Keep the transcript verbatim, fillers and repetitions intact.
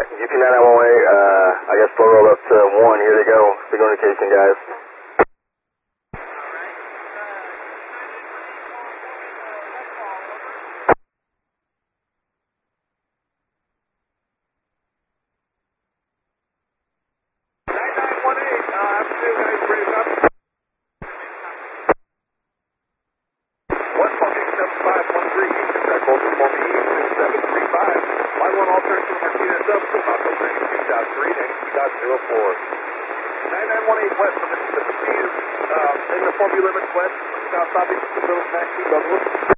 U P nine nine one eight, uh, I guess slow roll up to one, here they go. Signal indication, guys. nine nine one eight, uh, afternoon guys, raise up. one Funky seven five one three, contact Bolton Funky six seven three five. Line one alternative to Martinez up to Mako ninety-two dot three, ninety-two dot zero four. nine nine one eight west from Mississippi Speed, uh, in the Formula Limits west, south southeast of the Middle Taxi, Douglas.